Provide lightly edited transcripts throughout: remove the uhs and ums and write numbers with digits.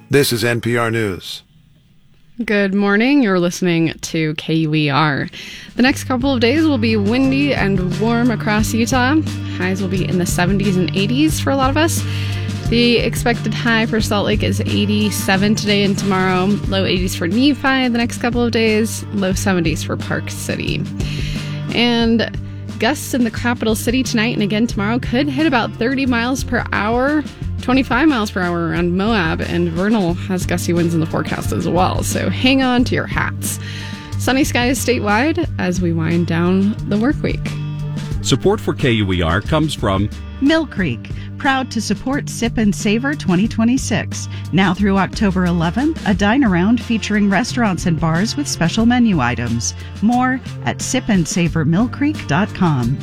This is NPR News. Good morning. You're listening to KUER. The next couple of days will be windy and warm across Utah. Highs will be in the 70s and 80s for a lot of us. The expected high for Salt Lake is 87 today and tomorrow. Low 80s for Nephi the next couple of days. Low 70s for Park City. And gusts in the capital city tonight and again tomorrow could hit about 30 miles per hour, 25 miles per hour around Moab, and Vernal has gusty winds in the forecast as well, so hang on to your hats. Sunny skies statewide as we wind down the work week. Support for KUER comes from Mill Creek, proud to support Sip and Savor 2026. Now through October 11th, a dine-around featuring restaurants and bars with special menu items. More at sipandsavormillcreek.com.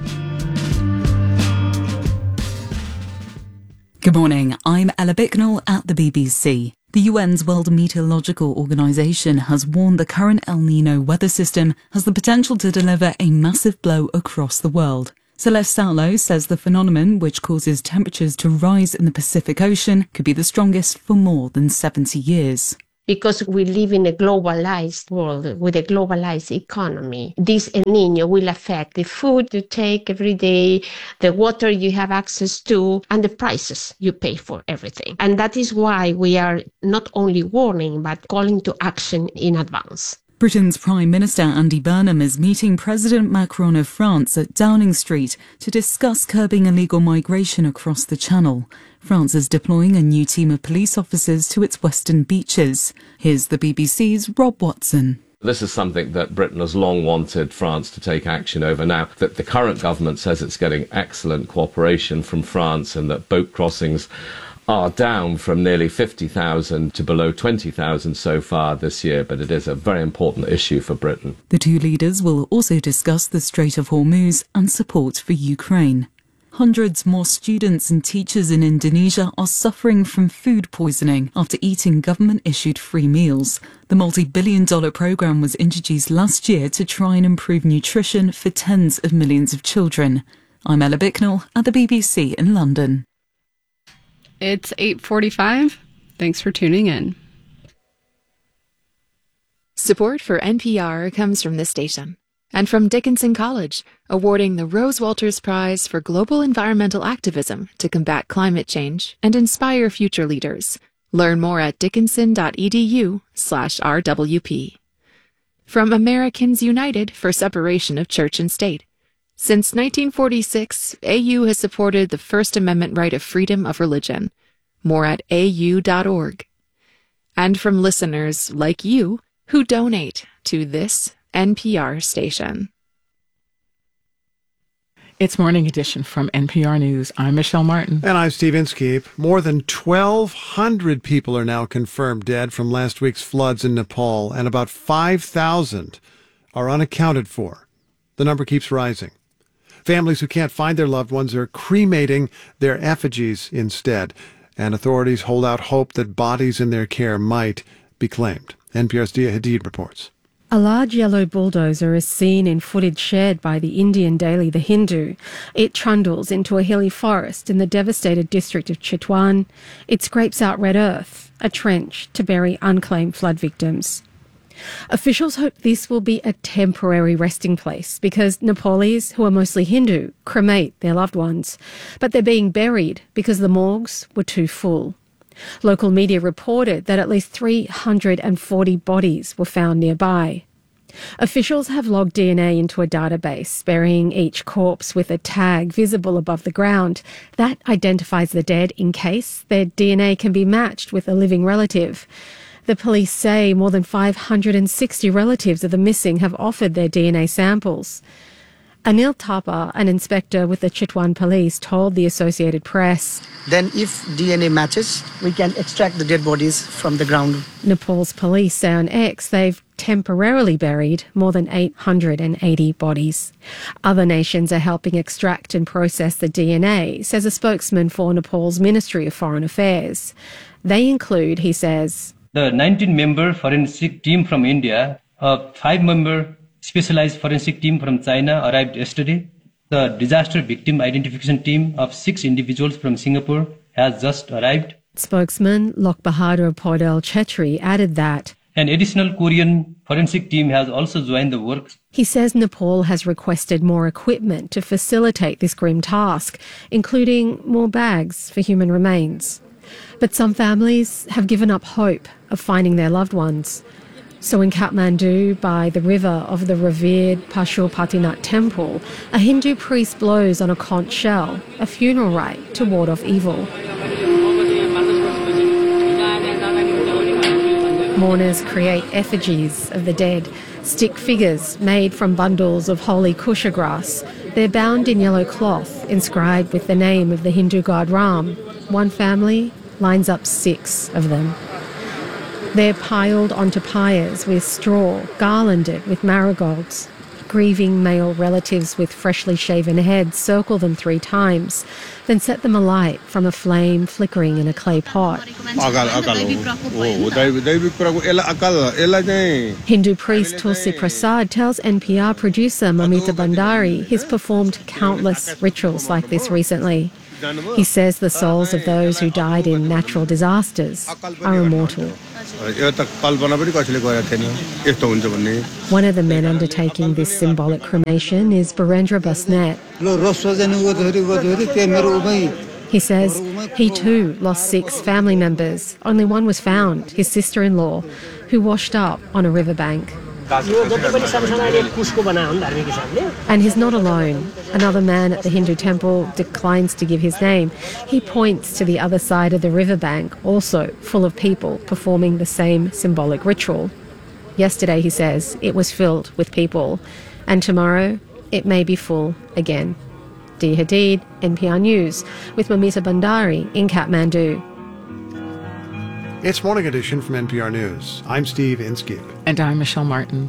Good morning, I'm Ella Bicknell at the BBC. The UN's World Meteorological Organization has warned the current El Nino weather system has the potential to deliver a massive blow across the world. Celeste Saulo says the phenomenon, which causes temperatures to rise in the Pacific Ocean, could be the strongest for more than 70 years. Because we live in a globalized world with a globalized economy, this El Nino will affect the food you take every day, the water you have access to, and the prices you pay for everything. And that is why we are not only warning, but calling to action in advance. Britain's Prime Minister Andy Burnham is meeting President Macron of France at Downing Street to discuss curbing illegal migration across the Channel. France is deploying a new team of police officers to its western beaches. Here's the BBC's Rob Watson. This is something that Britain has long wanted France to take action over. Now, that the current government says it's getting excellent cooperation from France and that boat crossings are down from nearly 50,000 to below 20,000 so far this year, but it is a very important issue for Britain. The two leaders will also discuss the Strait of Hormuz and support for Ukraine. Hundreds more students and teachers in Indonesia are suffering from food poisoning after eating government-issued free meals. The multi-billion-dollar program was introduced last year to try and improve nutrition for tens of millions of children. I'm Ella Bicknell at the BBC in London. It's 8:45. Thanks for tuning in. Support for NPR comes from this station and from Dickinson College, awarding the Rose Walters Prize for Global Environmental Activism to combat climate change and inspire future leaders. Learn more at dickinson.edu/RWP. From Americans United for Separation of Church and State. Since 1946, AU has supported the First Amendment right of freedom of religion. More at au.org. And from listeners like you who donate to this NPR station. It's Morning Edition from NPR News. I'm Michelle Martin. And I'm Steve Inskeep. More than 1,200 people are now confirmed dead from last week's floods in Nepal, and about 5,000 are unaccounted for. The number keeps rising. Families who can't find their loved ones are cremating their effigies instead, and authorities hold out hope that bodies in their care might be claimed. NPR's Dia Hadid reports. A large yellow bulldozer is seen in footage shared by the Indian daily The Hindu. It trundles into a hilly forest in the devastated district of Chitwan. It scrapes out red earth, a trench to bury unclaimed flood victims. Officials hope this will be a temporary resting place because Nepalis, who are mostly Hindu, cremate their loved ones. But they're being buried because the morgues were too full. Local media reported that at least 340 bodies were found nearby. Officials have logged DNA into a database, burying each corpse with a tag visible above the ground. That identifies the dead in case their DNA can be matched with a living relative. The police say more than 560 relatives of the missing have offered their DNA samples. Anil Thapa, an inspector with the Chitwan police, told the Associated Press. Then if DNA matches, we can extract the dead bodies from the ground. Nepal's police say on X they've temporarily buried more than 880 bodies. Other nations are helping extract and process the DNA, says a spokesman for Nepal's Ministry of Foreign Affairs. They include, he says, the 19-member forensic team from India, a 5-member specialized forensic team from China arrived yesterday. The disaster victim identification team of 6 individuals from Singapore has just arrived. Spokesman Lok Bahadur Podel Chetri added that an additional Korean forensic team has also joined the work. He says Nepal has requested more equipment to facilitate this grim task, including more bags for human remains. But some families have given up hope of finding their loved ones. So in Kathmandu, by the river of the revered Pashupatinath temple, a Hindu priest blows on a conch shell, a funeral rite to ward off evil. Mourners create effigies of the dead, stick figures made from bundles of holy kusha grass. They're bound in yellow cloth, inscribed with the name of the Hindu god Ram. One family lines up 6 of them. They're piled onto pyres with straw, garlanded with marigolds. Grieving male relatives with freshly shaven heads circle them 3 times, then set them alight from a flame flickering in a clay pot. Hindu priest Tulsi Prasad tells NPR producer Mamita Bhandari he's performed countless rituals like this recently. He says the souls of those who died in natural disasters are immortal. One of the men undertaking this symbolic cremation is Barendra Basnet. He says he too lost 6 family members. Only one was found, his sister-in-law, who washed up on a riverbank. And he's not alone. Another man at the Hindu temple declines to give his name. He points to the other side of the riverbank, also full of people performing the same symbolic ritual. Yesterday, he says, it was filled with people. And tomorrow, it may be full again. Dee Hadid, NPR News, with Mamita Bhandari in Kathmandu. It's Morning Edition from NPR News. I'm Steve Inskeep. And I'm Michelle Martin.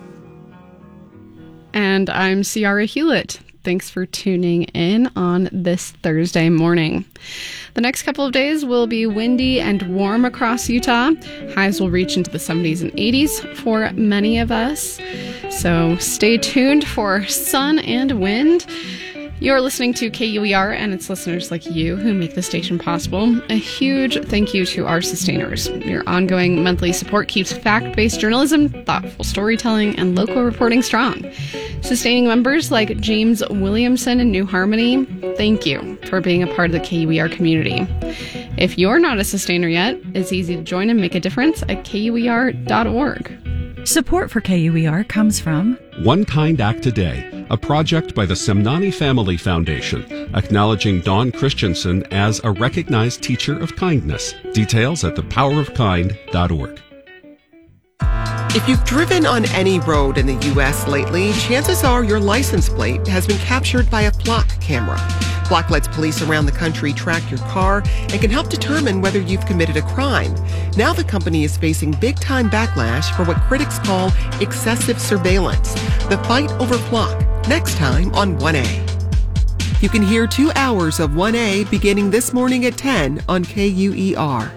And I'm Ciara Hewlett. Thanks for tuning in on this Thursday morning. The next couple of days will be windy and warm across Utah. Highs will reach into the 70s and 80s for many of us. So stay tuned for sun and wind. You're listening to KUER, and it's listeners like you who make the station possible. A huge thank you to our sustainers. Your ongoing monthly support keeps fact-based journalism, thoughtful storytelling, and local reporting strong. Sustaining members like James Williamson and New Harmony, thank you for being a part of the KUER community. If you're not a sustainer yet, it's easy to join and make a difference at KUER.org. Support for KUER comes from One Kind Act Today, a project by the Semnani Family Foundation, acknowledging Dawn Christensen as a recognized teacher of kindness. Details at thepowerofkind.org. If you've driven on any road in the U.S. lately, chances are your license plate has been captured by a Flock camera. Flock lets police around the country track your car and can help determine whether you've committed a crime. Now the company is facing big-time backlash for what critics call excessive surveillance. The fight over Flock, next time on 1A. You can hear 2 hours of 1A beginning this morning at 10 on KUER.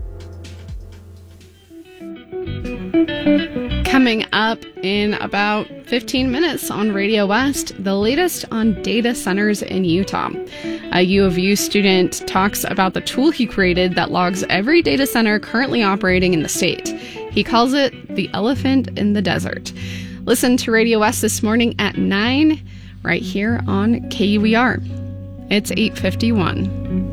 Coming up in about 15 minutes on Radio West, the latest on data centers in Utah. A U of U student talks about the tool he created that logs every data center currently operating in the state. He calls it the elephant in the desert. Listen to Radio West this morning at 9, right here on KUER. It's 8:51.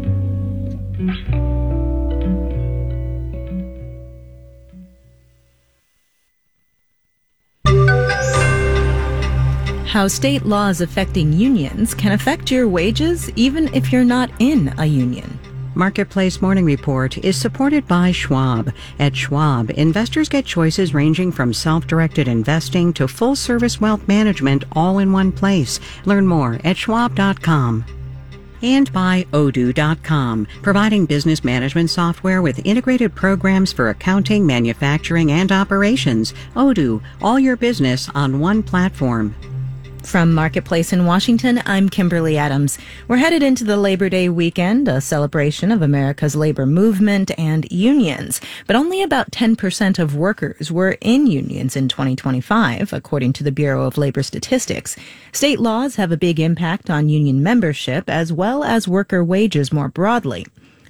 How state laws affecting unions can affect your wages even if you're not in a union. Marketplace Morning Report is supported by Schwab. At Schwab, investors get choices ranging from self-directed investing to full-service wealth management all in one place. Learn more at schwab.com. And by Odoo.com, providing business management software with integrated programs for accounting, manufacturing, and operations. Odoo, all your business on one platform. From Marketplace in Washington, I'm Kimberly Adams. We're headed into the Labor Day weekend, a celebration of America's labor movement and unions. But only about 10% of workers were in unions in 2025, according to the Bureau of Labor Statistics. State laws have a big impact on union membership as well as worker wages more broadly.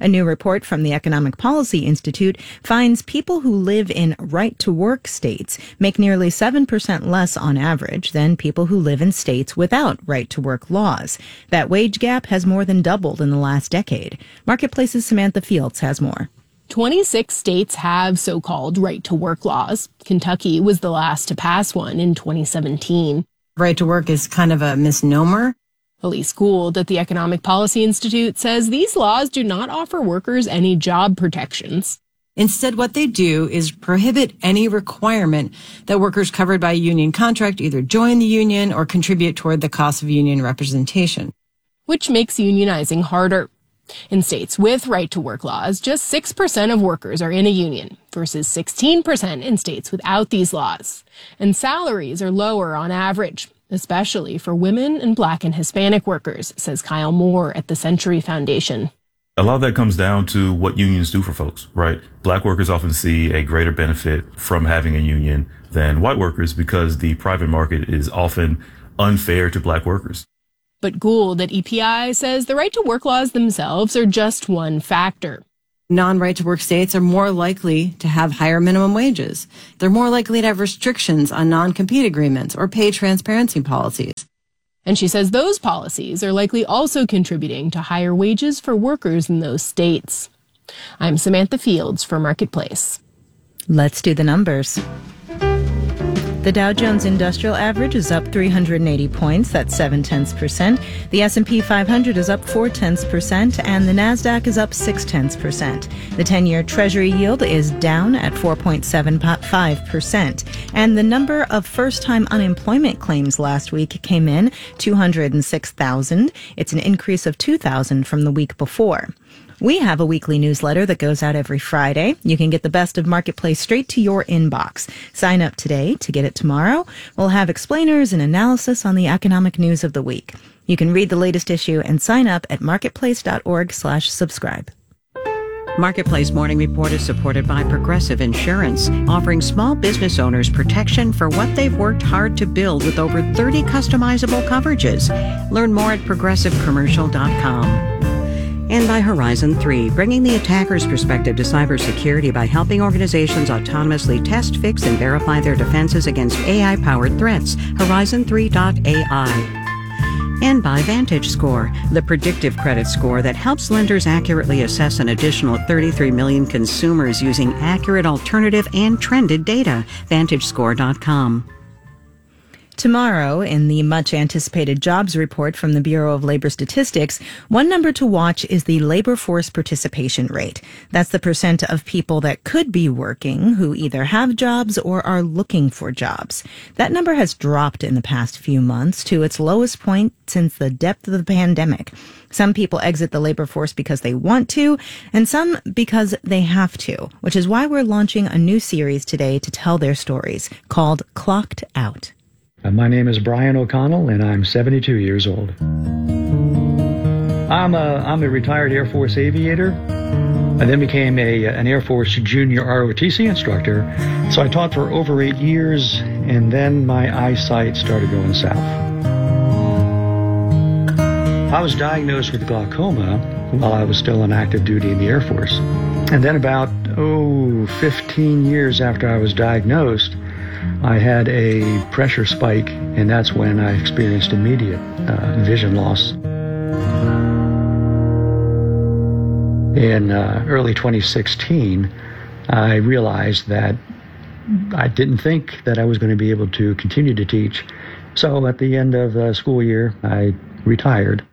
A new report from the Economic Policy Institute finds people who live in right-to-work states make nearly 7% less on average than people who live in states without right-to-work laws. That wage gap has more than doubled in the last decade. Marketplace's Samantha Fields has more. 26 states have so-called right-to-work laws. Kentucky was the last to pass one in 2017. Right to work is kind of a misnomer. Elise Gould at the Economic Policy Institute says these laws do not offer workers any job protections. Instead, what they do is prohibit any requirement that workers covered by a union contract either join the union or contribute toward the cost of union representation. Which makes unionizing harder. In states with right-to-work laws, just 6% of workers are in a union versus 16% in states without these laws. And salaries are lower on average, especially for women and Black and Hispanic workers, says Kyle Moore at the Century Foundation. A lot of that comes down to what unions do for folks, right? Black workers often see a greater benefit from having a union than white workers because the private market is often unfair to Black workers. But Gould at EPI says the right-to-work laws themselves are just one factor. Non-right-to-work states are more likely to have higher minimum wages. They're more likely to have restrictions on non-compete agreements or pay transparency policies. And she says those policies are likely also contributing to higher wages for workers in those states. I'm Samantha Fields for Marketplace. Let's do the numbers. The Dow Jones Industrial Average is up 380 points, that's 0.7%. The S&P 500 is up 0.4%, and the Nasdaq is up 0.6%. The 10-year Treasury yield is down at 4.75%. And the number of first-time unemployment claims last week came in 206,000. It's an increase of 2,000 from the week before. We have a weekly newsletter that goes out every Friday. You can get the best of Marketplace straight to your inbox. Sign up today to get it tomorrow. We'll have explainers and analysis on the economic news of the week. You can read the latest issue and sign up at marketplace.org/subscribe. Marketplace Morning Report is supported by Progressive Insurance, offering small business owners protection for what they've worked hard to build with over 30 customizable coverages. Learn more at progressivecommercial.com. And by Horizon 3, bringing the attacker's perspective to cybersecurity by helping organizations autonomously test, fix, and verify their defenses against AI-powered threats. Horizon3.ai. And by VantageScore, the predictive credit score that helps lenders accurately assess an additional 33 million consumers using accurate alternative and trended data. VantageScore.com. Tomorrow, in the much-anticipated jobs report from the Bureau of Labor Statistics, one number to watch is the labor force participation rate. That's the percent of people that could be working who either have jobs or are looking for jobs. That number has dropped in the past few months to its lowest point since the depth of the pandemic. Some people exit the labor force because they want to, and some because they have to, which is why we're launching a new series today to tell their stories called Clocked Out. My name is Brian O'Connell, and I'm 72 years old. I'm a retired Air Force aviator. I then became an Air Force junior ROTC instructor. So I taught for over 8 years, and then my eyesight started going south. I was diagnosed with glaucoma while I was still on active duty in the Air Force. And then about, 15 years after I was diagnosed, I had a pressure spike, and that's when I experienced immediate vision loss. In early 2016, I realized that I didn't think that I was going to be able to continue to teach. So at the end of the school year, I retired.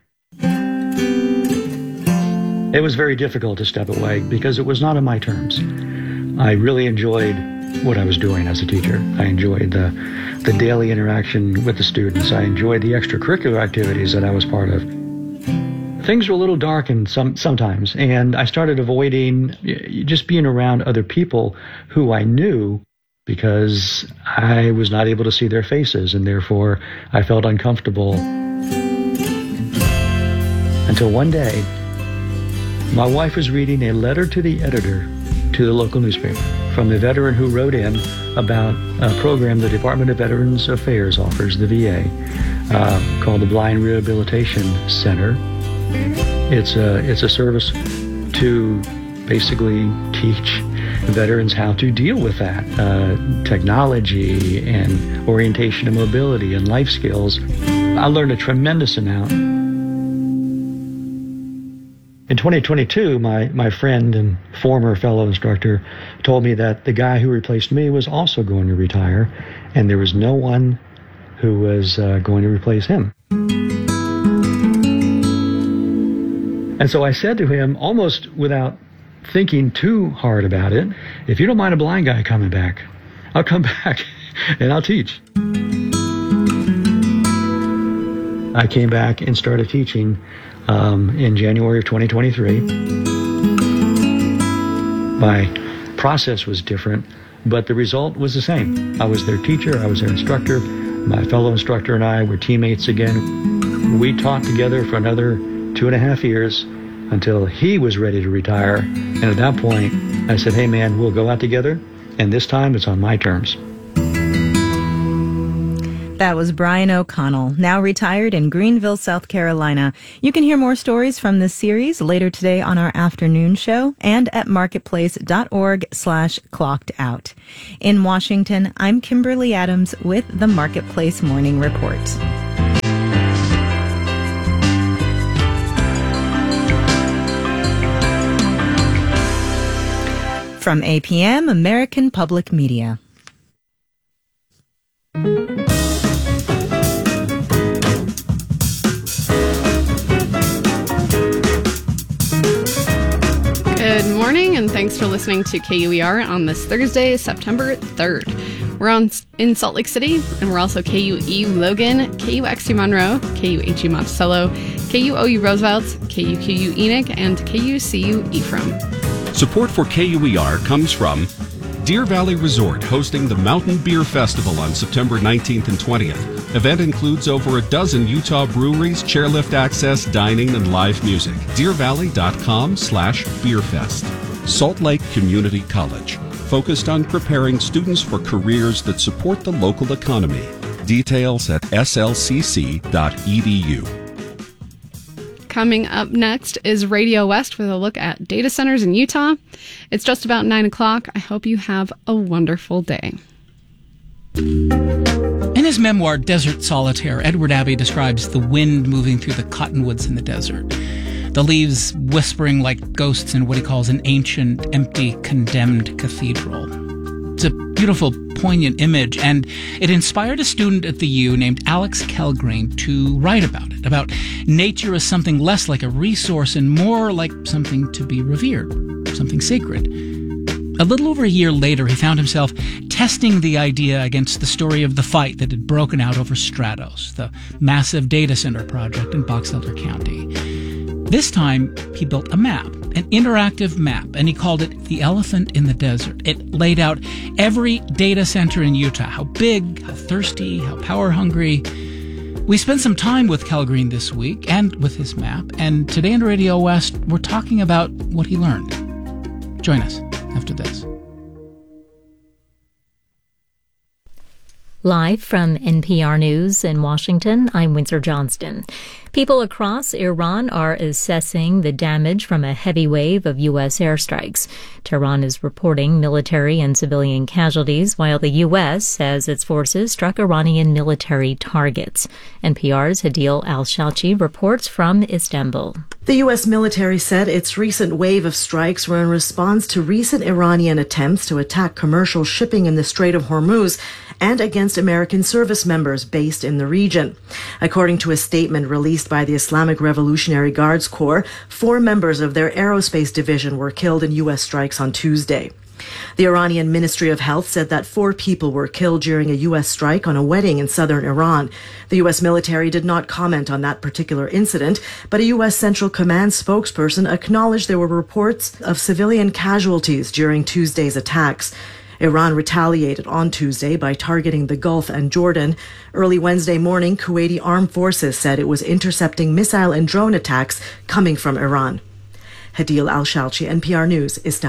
It was very difficult to step away because it was not on my terms. I really enjoyed what I was doing as a teacher. I enjoyed the daily interaction with the students. I enjoyed the extracurricular activities that I was part of. Things were a little dark and sometimes, and I started avoiding just being around other people who I knew because I was not able to see their faces, and therefore I felt uncomfortable. Until one day, my wife was reading a letter to the editor to the local newspaper from the veteran who wrote in about a program the Department of Veterans Affairs offers, the VA, called the Blind Rehabilitation Center. It's a service to basically teach veterans how to deal with that technology and orientation and mobility and life skills. I learned a tremendous amount. In 2022, my friend and former fellow instructor told me that the guy who replaced me was also going to retire, and there was no one who was going to replace him. And so I said to him, almost without thinking too hard about it, if you don't mind a blind guy coming back, I'll come back and I'll teach. I came back and started teaching in January of 2023. My process was different, but the result was the same. I was their teacher, I was their instructor. My fellow instructor and I were teammates again. We taught together for another 2.5 years until he was ready to retire. And at that point, I said, hey man, we'll go out together, and this time it's on my terms. That was Brian O'Connell, now retired in Greenville, South Carolina. You can hear more stories from this series later today on our afternoon show and at marketplace.org/clockedout. In Washington, I'm Kimberly Adams with the Marketplace Morning Report. From APM, American Public Media. Good morning, and thanks for listening to KUER on this Thursday, September 3rd. We're in Salt Lake City, and we're also KUE Logan, KUXU Monroe, KUHE Monticello, KUOU Roosevelt, KUQU Enoch, and KUCU Ephraim. Support for KUER comes from Deer Valley Resort, hosting the Mountain Beer Festival on September 19th and 20th. Event includes over a dozen Utah breweries, chairlift access, dining, and live music. DeerValley.com/beerfest. Salt Lake Community College, focused on preparing students for careers that support the local economy. Details at slcc.edu. Coming up next is Radio West with a look at data centers in Utah. It's just about 9 o'clock. I hope you have a wonderful day. In his memoir, Desert Solitaire, Edward Abbey describes the wind moving through the cottonwoods in the desert, the leaves whispering like ghosts in what he calls an ancient, empty, condemned cathedral. It's a beautiful, poignant image, and it inspired a student at the U named Alex Kellgreen to write about it, about nature as something less like a resource and more like something to be revered, something sacred. A little over a year later, he found himself testing the idea against the story of the fight that had broken out over Stratos, the massive data center project in Box Elder County. This time, he built a map, an interactive map, and he called it The Elephant in the Desert. It laid out every data center in Utah, how big, how thirsty, how power-hungry. We spent some time with Kellgreen this week and with his map, and today on Radio West, we're talking about what he learned. Join us after this. Live from NPR News in Washington, I'm Windsor Johnston. People across Iran are assessing the damage from a heavy wave of U.S. airstrikes. Tehran is reporting military and civilian casualties, while the U.S. says its forces struck Iranian military targets. NPR's Hadil Al-Shalchi reports from Istanbul. The U.S. military said its recent wave of strikes were in response to recent Iranian attempts to attack commercial shipping in the Strait of Hormuz and against American service members based in the region. According to a statement released by the Islamic Revolutionary Guards Corps, 4 members of their aerospace division were killed in U.S. strikes on Tuesday. The Iranian Ministry of Health said that 4 people were killed during a U.S. strike on a wedding in southern Iran. The U.S. military did not comment on that particular incident, but a U.S. Central Command spokesperson acknowledged there were reports of civilian casualties during Tuesday's attacks. Iran retaliated on Tuesday by targeting the Gulf and Jordan. Early Wednesday morning, Kuwaiti armed forces said it was intercepting missile and drone attacks coming from Iran. Hadil Al-Shalchi, NPR News, Istanbul.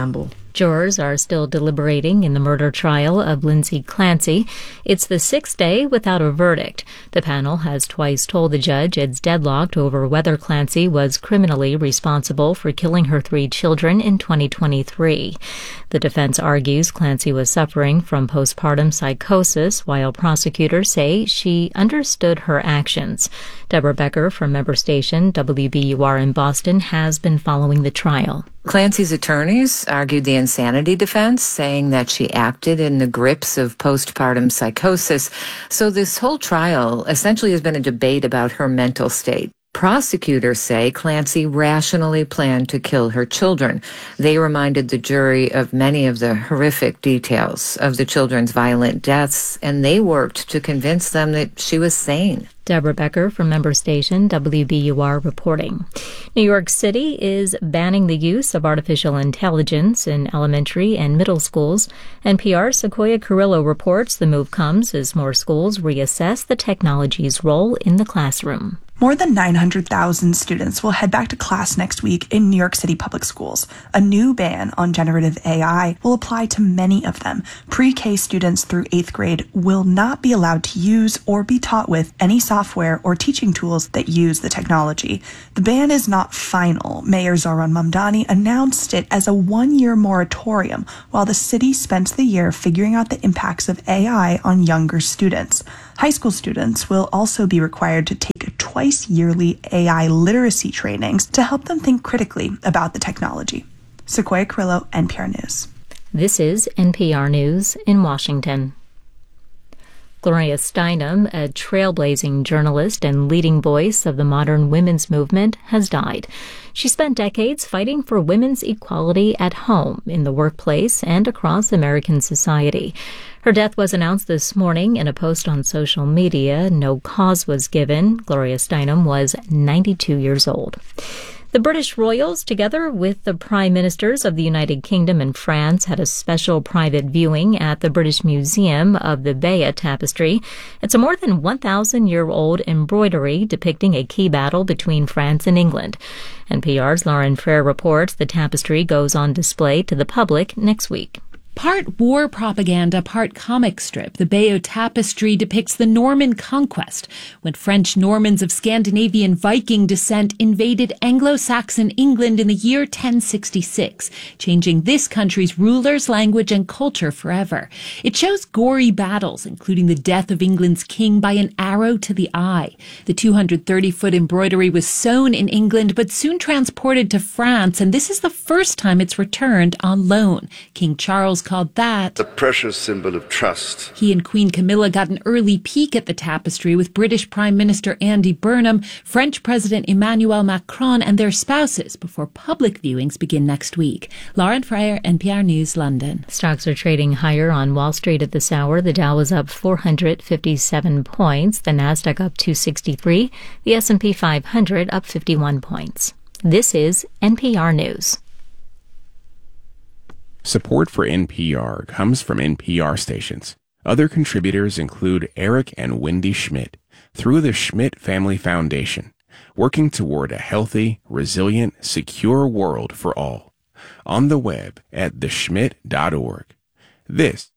Jurors are still deliberating in the murder trial of Lindsay Clancy. It's the 6th day without a verdict. The panel has twice told the judge it's deadlocked over whether Clancy was criminally responsible for killing her 3 children in 2023. The defense argues Clancy was suffering from postpartum psychosis, while prosecutors say she understood her actions. Deborah Becker from member station WBUR in Boston has been following the trial. Clancy's attorneys argued the insanity defense, saying that she acted in the grips of postpartum psychosis. So this whole trial essentially has been a debate about her mental state. Prosecutors say Clancy rationally planned to kill her children. They reminded the jury of many of the horrific details of the children's violent deaths, and they worked to convince them that she was sane. Deborah Becker from member station WBUR reporting. New York City is banning the use of artificial intelligence in elementary and middle schools. NPR's Sequoia Carrillo reports the move comes as more schools reassess the technology's role in the classroom. More than 900,000 students will head back to class next week in New York City public schools. A new ban on generative AI will apply to many of them. Pre-K students through 8th grade will not be allowed to use or be taught with any software or teaching tools that use the technology. The ban is not final. Mayor Zohran Mamdani announced it as a 1-year moratorium while the city spends the year figuring out the impacts of AI on younger students. High school students will also be required to take twice-yearly AI literacy trainings to help them think critically about the technology. Sequoia Carrillo, NPR News. This is NPR News in Washington. Gloria Steinem, a trailblazing journalist and leading voice of the modern women's movement, has died. She spent decades fighting for women's equality at home, in the workplace, and across American society. Her death was announced this morning in a post on social media. No cause was given. Gloria Steinem was 92 years old. The British royals, together with the prime ministers of the United Kingdom and France, had a special private viewing at the British Museum of the Bayeux Tapestry. It's a more than 1,000-year-old embroidery depicting a key battle between France and England. NPR's Lauren Frere reports the tapestry goes on display to the public next week. Part war propaganda, part comic strip, the Bayeux Tapestry depicts the Norman conquest, when French Normans of Scandinavian Viking descent invaded Anglo-Saxon England in the year 1066, changing this country's rulers, language, and culture forever. It shows gory battles, including the death of England's king by an arrow to the eye. The 230-foot embroidery was sewn in England, but soon transported to France, and this is the first time it's returned on loan. King Charles called that a precious symbol of trust. He and Queen Camilla got an early peek at the tapestry with British Prime Minister Andy Burnham, French President Emmanuel Macron, and their spouses before public viewings begin next week. Lauren Frere, NPR News, London. Stocks are trading higher on Wall Street at this hour. The Dow was up 457 points, the Nasdaq up 263, the S&P 500 up 51 points. This is NPR News. Support for NPR comes from NPR stations. Other contributors include Eric and Wendy Schmidt through the Schmidt Family Foundation, working toward a healthy, resilient, secure world for all. On the web at theschmidt.org. This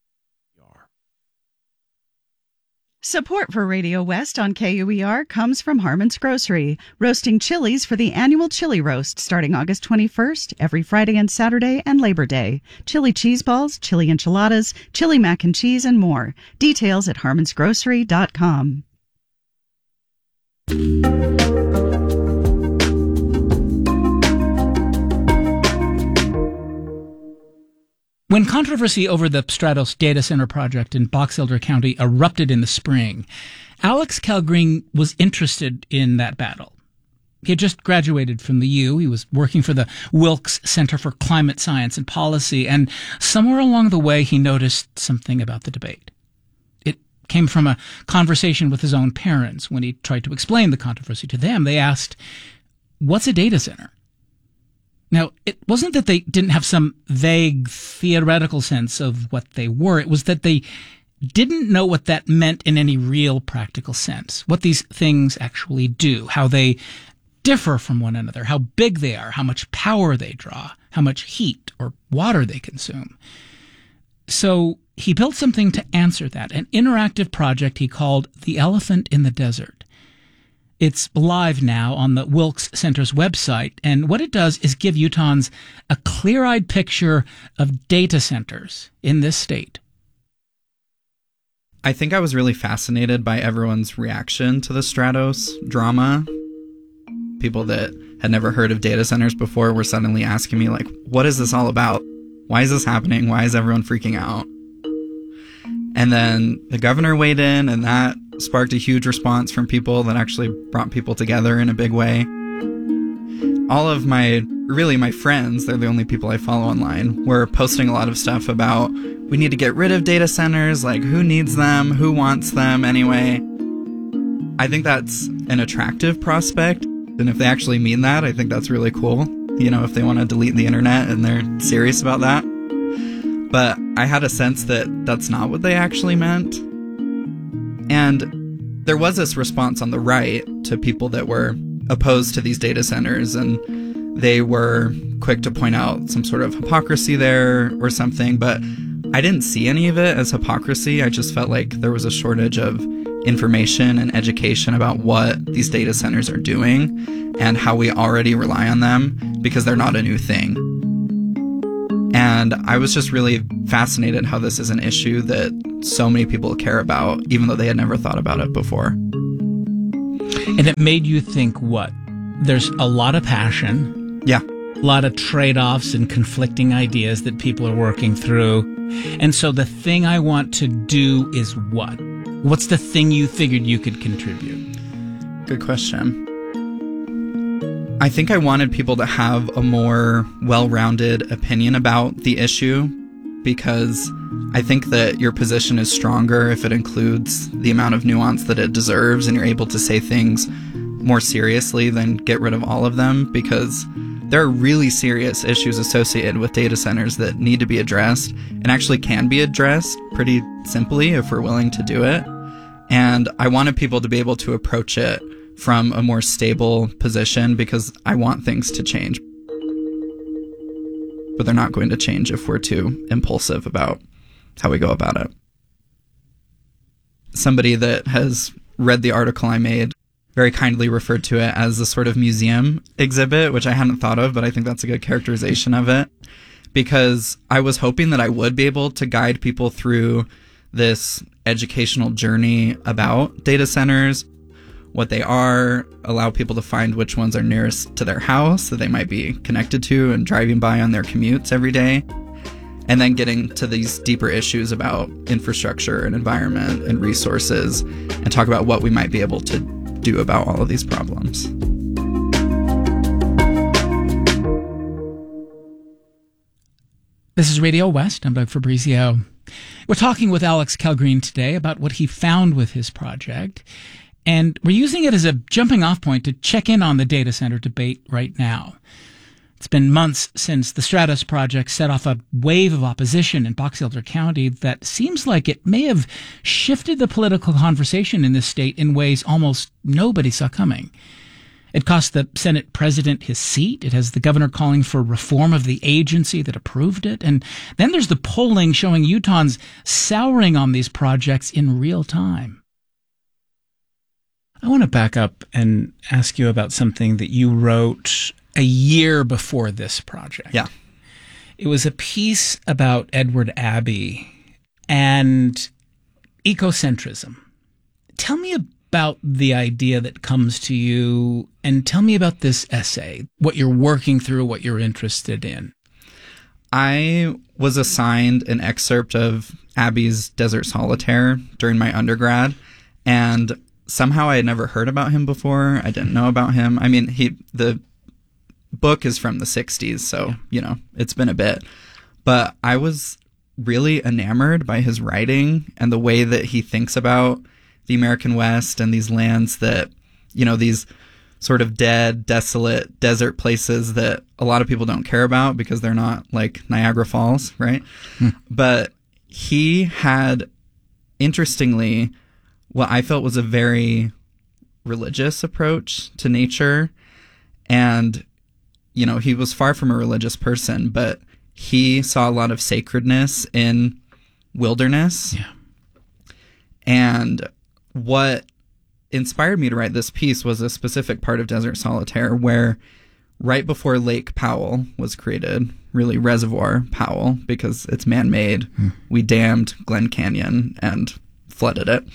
Support for Radio West on KUER comes from Harmon's Grocery, roasting chilies for the annual Chili Roast starting August 21st, every Friday and Saturday and Labor Day. Chili cheese balls, chili enchiladas, chili mac and cheese, and more. Details at harmonsgrocery.com. When controversy over the Stratos data center project in Box Elder County erupted in the spring, Alex Calgreen was interested in that battle. He had just graduated from the U. He was working for the Wilkes Center for Climate Science and Policy, and somewhere along the way he noticed something about the debate. It came from a conversation with his own parents. When he tried to explain the controversy to them, they asked, "What's a data center?" Now, it wasn't that they didn't have some vague theoretical sense of what they were. It was that they didn't know what that meant in any real practical sense, what these things actually do, how they differ from one another, how big they are, how much power they draw, how much heat or water they consume. So he built something to answer that, an interactive project he called The Elephant in the Desert. It's live now on the Wilkes Center's website, and what it does is give Utahns a clear-eyed picture of data centers in this state. I think I was really fascinated by everyone's reaction to the Stratos drama. People that had never heard of data centers before were suddenly asking me, like, what is this all about? Why is this happening? Why is everyone freaking out? And then the governor weighed in, and that sparked a huge response from people that actually brought people together in a big way. All of my friends, they're the only people I follow online, were posting a lot of stuff about, we need to get rid of data centers, like who needs them, who wants them anyway. I think that's an attractive prospect, and if they actually mean that, I think that's really cool. You know, if they want to delete the internet and they're serious about that. But I had a sense that that's not what they actually meant. And there was this response on the right to people that were opposed to these data centers, and they were quick to point out some sort of hypocrisy there or something, but I didn't see any of it as hypocrisy. I just felt like there was a shortage of information and education about what these data centers are doing and how we already rely on them because they're not a new thing. And I was just really fascinated how this is an issue that so many people care about, even though they had never thought about it before. And it made you think what? There's a lot of passion. Yeah. A lot of trade-offs and conflicting ideas that people are working through. And so the thing I want to do is what? What's the thing you figured you could contribute? Good question. I think I wanted people to have a more well-rounded opinion about the issue because I think that your position is stronger if it includes the amount of nuance that it deserves and you're able to say things more seriously than get rid of all of them, because there are really serious issues associated with data centers that need to be addressed and actually can be addressed pretty simply if we're willing to do it. And I wanted people to be able to approach it from a more stable position because I want things to change. But they're not going to change if we're too impulsive about how we go about it. Somebody that has read the article I made very kindly referred to it as a sort of museum exhibit, which I hadn't thought of, but I think that's a good characterization of it, because I was hoping that I would be able to guide people through this educational journey about data centers, what they are, allow people to find which ones are nearest to their house that they might be connected to and driving by on their commutes every day, and then getting to these deeper issues about infrastructure and environment and resources and talk about what we might be able to do about all of these problems. This is Radio West. I'm Doug Fabrizio. We're talking with Alex Calgreen today about what he found with his project, and we're using it as a jumping off point to check in on the data center debate right now. It's been months since the Stratos project set off a wave of opposition in Box Elder County that seems like it may have shifted the political conversation in this state in ways almost nobody saw coming. It cost the Senate president his seat. It has the governor calling for reform of the agency that approved it. And then there's the polling showing Utahns souring on these projects in real time. I want to back up and ask you about something that you wrote a year before this project. Yeah. It was a piece about Edward Abbey and ecocentrism. Tell me about the idea that comes to you, and tell me about this essay, what you're working through, what you're interested in. I was assigned an excerpt of Abbey's Desert Solitaire during my undergrad, and somehow I had never heard about him before. I didn't know about him. I mean, the book is from the 60s, so, you know, it's been a bit. But I was really enamored by his writing and the way that he thinks about the American West and these lands that, you know, these sort of dead, desolate desert places that a lot of people don't care about because they're not like Niagara Falls, right? But he had, interestingly, what I felt was a very religious approach to nature. And you know, he was far from a religious person, but he saw a lot of sacredness in wilderness. Yeah. And what inspired me to write this piece was a specific part of Desert Solitaire where right before Lake Powell was created, really Reservoir Powell, because it's man-made, we dammed Glen Canyon and flooded it.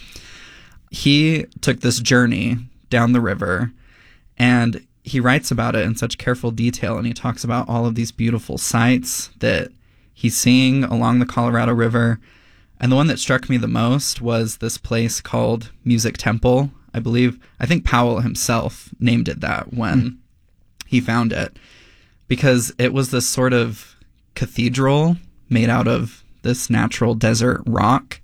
He took this journey down the river, and he writes about it in such careful detail, and he talks about all of these beautiful sights that he's seeing along the Colorado River. And the one that struck me the most was this place called Music Temple. I think Powell himself named it that when he found it, because it was this sort of cathedral made out of this natural desert rock.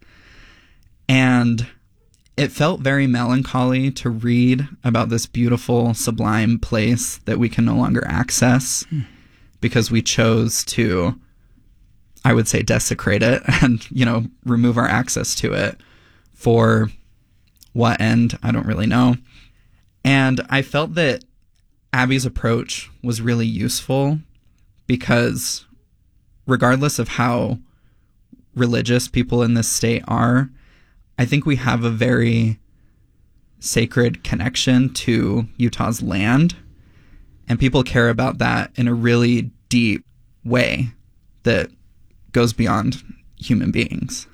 And it felt very melancholy to read about this beautiful, sublime place that we can no longer access because we chose to, I would say, desecrate it and, you know, remove our access to it. For what end? I don't really know. And I felt that Abby's approach was really useful because regardless of how religious people in this state are, I think we have a very sacred connection to Utah's land, and people care about that in a really deep way that goes beyond human beings.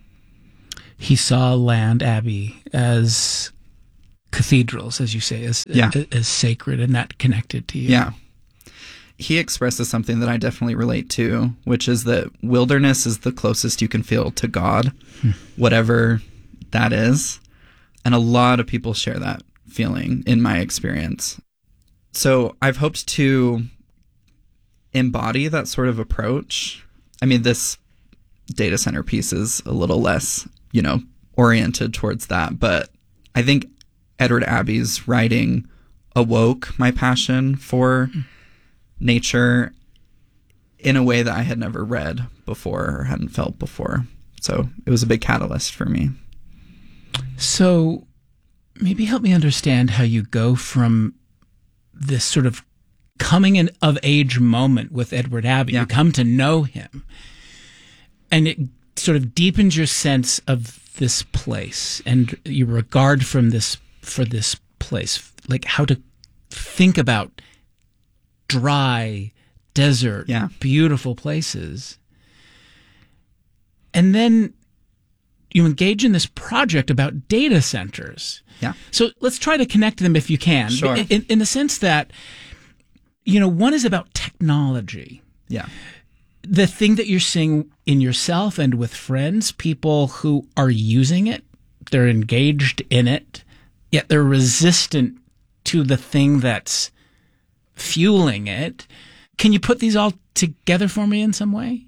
He saw land, Abby, as cathedrals, as you say, as sacred, and that connected to you. Yeah. He expresses something that I definitely relate to, which is that wilderness is the closest you can feel to God, whatever that is. And a lot of people share that feeling in my experience. So I've hoped to embody that sort of approach. I mean, this data center piece is a little less, you know, oriented towards that, but I think Edward Abbey's writing awoke my passion for nature in a way that I had never read before or hadn't felt before. So it was a big catalyst for me. So maybe help me understand how you go from this sort of coming of age moment with Edward Abbey. You come to know him, and it sort of deepens your sense of this place and your regard for this place, like how to think about dry desert, beautiful places. And then you engage in this project about data centers. Yeah. So let's try to connect them if you can. Sure. In the sense that, you know, one is about technology. Yeah. The thing that you're seeing in yourself and with friends, people who are using it, they're engaged in it, yet they're resistant to the thing that's fueling it. Can you put these all together for me in some way?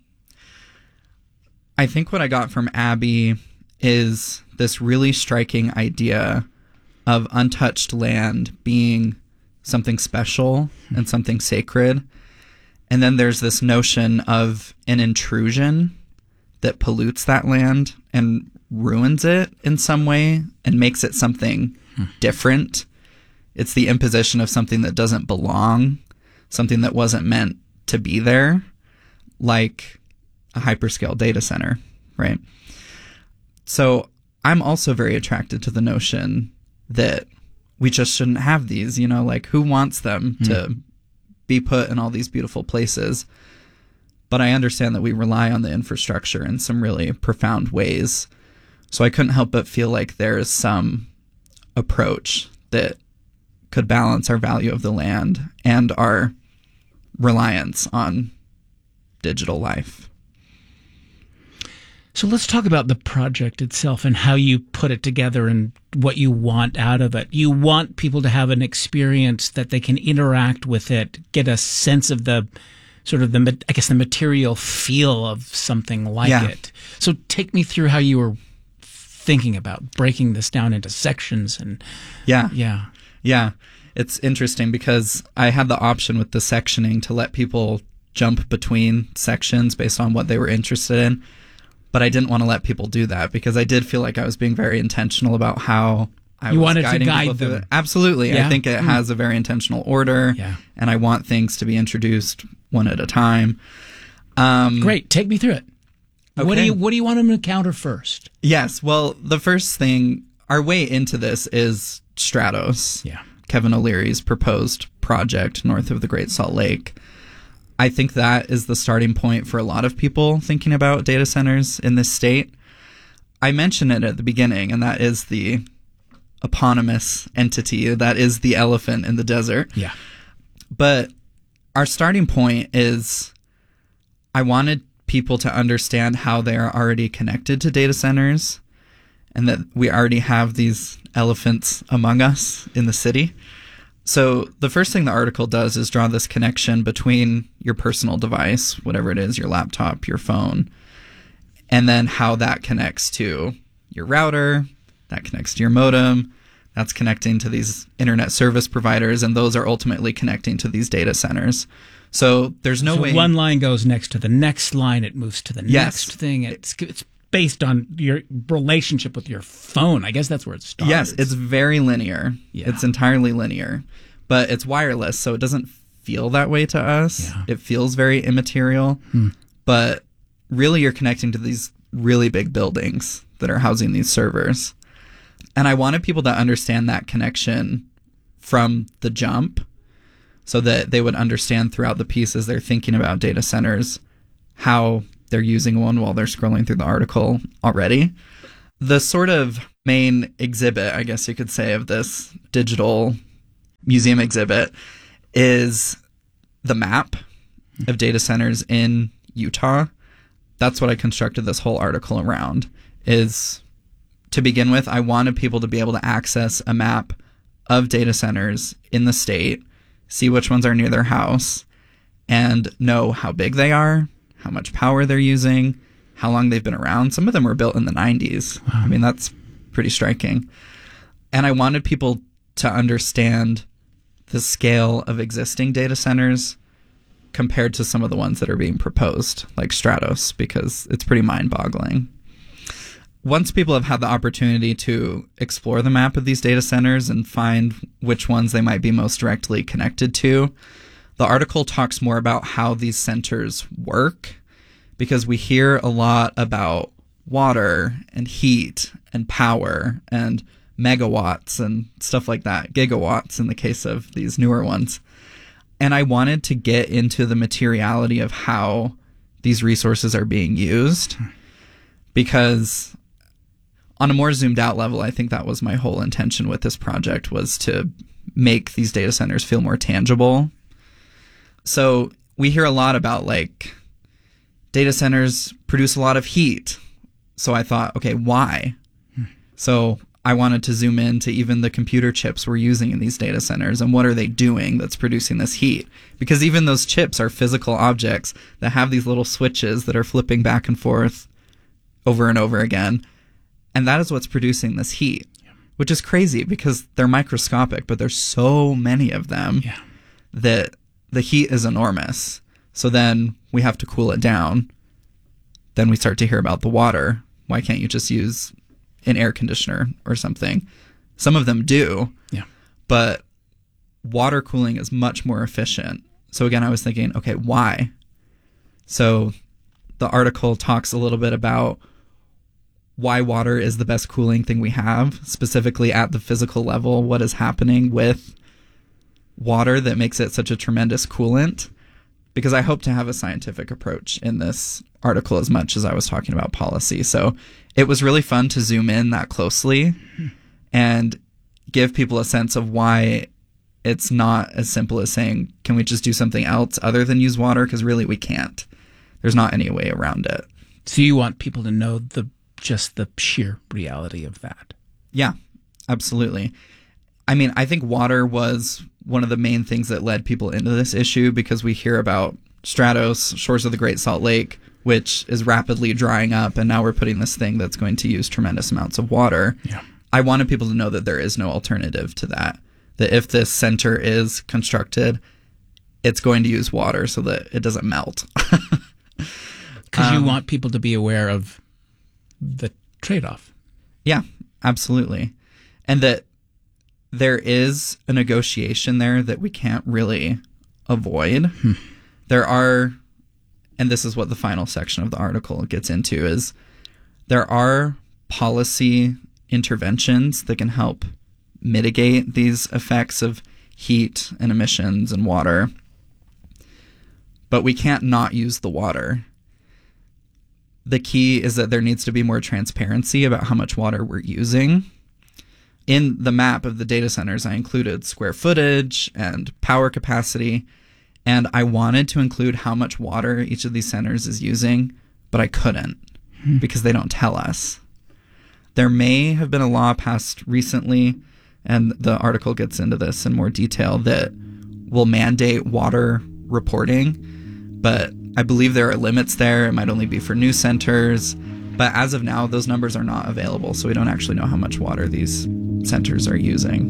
I think what I got from Abby is this really striking idea of untouched land being something special and something sacred. And then there's this notion of an intrusion that pollutes that land and ruins it in some way and makes it something different. It's the imposition of something that doesn't belong, something that wasn't meant to be there, like a hyperscale data center, right? So I'm also very attracted to the notion that we just shouldn't have these, you know, like who wants them to be put in all these beautiful places? But I understand that we rely on the infrastructure in some really profound ways. So I couldn't help but feel like there's some approach that could balance our value of the land and our reliance on digital life. So let's talk about the project itself and how you put it together and what you want out of it. You want people to have an experience that they can interact with it, get a sense of the sort of the, I guess, the material feel of something like it. So take me through how you were thinking about breaking this down into sections and Yeah. It's interesting because I had the option with the sectioning to let people jump between sections based on what they were interested in. But I didn't want to let people do that because I did feel like I was being very intentional about how was wanted to guiding guide people through them. it. Absolutely. Yeah? I think it has a very intentional order, and I want things to be introduced one at a time. Great. Take me through it. Okay. What do you want them to encounter first? Yes. Well, the first thing, our way into this is Stratos. Yeah. Kevin O'Leary's proposed project north of the Great Salt Lake. I think that is the starting point for a lot of people thinking about data centers in this state. I mentioned it at the beginning, and that is the eponymous entity. That is the elephant in the desert. Yeah. But our starting point is I wanted people to understand how they are already connected to data centers and that we already have these elephants among us in the city. So the first thing the article does is draw this connection between your personal device, whatever it is, your laptop, your phone, and then how that connects to your router, that connects to your modem, that's connecting to these internet service providers, and those are ultimately connecting to these data centers. So there's no way one line goes next to the next line, it moves to the next thing. It's based on your relationship with your phone. I guess that's where it starts. Yes, it's very linear. Yeah. It's entirely linear, but it's wireless, so it doesn't feel that way to us. Yeah. It feels very immaterial, but really you're connecting to these really big buildings that are housing these servers. And I wanted people to understand that connection from the jump so that they would understand throughout the piece as they're thinking about data centers how they're using one while they're scrolling through the article already. The sort of main exhibit, I guess you could say, of this digital museum exhibit is the map of data centers in Utah. That's what I constructed this whole article around. Is to begin with, I wanted people to be able to access a map of data centers in the state, see which ones are near their house, and know how big they are, how much power they're using, how long they've been around. Some of them were built in the 90s. Wow. I mean, that's pretty striking. And I wanted people to understand the scale of existing data centers compared to some of the ones that are being proposed, like Stratos, because it's pretty mind-boggling. Once people have had the opportunity to explore the map of these data centers and find which ones they might be most directly connected to, the article talks more about how these centers work, because we hear a lot about water and heat and power and megawatts and stuff like that, gigawatts in the case of these newer ones. And I wanted to get into the materiality of how these resources are being used, because on a more zoomed out level, I think that was my whole intention with this project, was to make these data centers feel more tangible. So we hear a lot about like data centers produce a lot of heat. So I thought, okay, why? So I wanted to zoom into even the computer chips we're using in these data centers and what are they doing that's producing this heat? Because even those chips are physical objects that have these little switches that are flipping back and forth over and over again. And that is what's producing this heat, which is crazy because they're microscopic, but there's so many of them that the heat is enormous. So then we have to cool it down. Then we start to hear about the water. Why can't you just use an air conditioner or something? Some of them do, but water cooling is much more efficient. So again, I was thinking, okay, why? So the article talks a little bit about why water is the best cooling thing we have, specifically at the physical level, what is happening with water that makes it such a tremendous coolant. Because I hope to have a scientific approach in this article as much as I was talking about policy. So it was really fun to zoom in that closely and give people a sense of why it's not as simple as saying, can we just do something else other than use water? Because really we can't. There's not any way around it. So you want people to know just the sheer reality of that. Yeah, absolutely. I mean, I think water was one of the main things that led people into this issue, because we hear about Stratos, shores of the Great Salt Lake, which is rapidly drying up, and now we're putting this thing that's going to use tremendous amounts of water. Yeah. I wanted people to know that there is no alternative to that, that if this center is constructed, it's going to use water so that it doesn't melt. Because you want people to be aware of the trade-off. Yeah, absolutely. And that there is a negotiation there that we can't really avoid. There are, and this is what the final section of the article gets into, is there are policy interventions that can help mitigate these effects of heat and emissions and water. But we can't not use the water. The key is that there needs to be more transparency about how much water we're using. In the map of the data centers, I included square footage and power capacity, and I wanted to include how much water each of these centers is using, but I couldn't because they don't tell us. There may have been a law passed recently, and the article gets into this in more detail, that will mandate water reporting, but I believe there are limits there. It might only be for new centers, but as of now, those numbers are not available, so we don't actually know how much water these centers are using.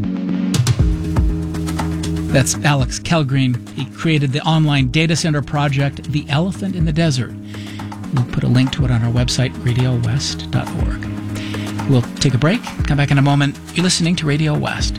That's Alex Kellgreen. He created the online data center project, The Elephant in the Desert. We'll put a link to it on our website, radiowest.org. We'll take a break, come back in a moment. You're listening to Radio West.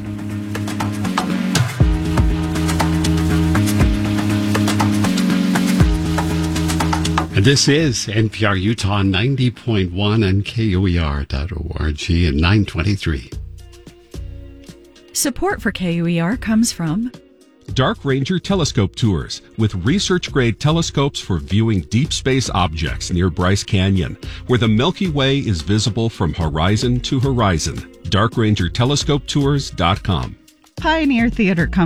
And this is NPR Utah 90.1 and KUER.org and 923. Support for KUER comes from Dark Ranger Telescope Tours, with research-grade telescopes for viewing deep space objects near Bryce Canyon, where the Milky Way is visible from horizon to horizon. DarkRangerTelescopeTours.com. Pioneer Theater Company.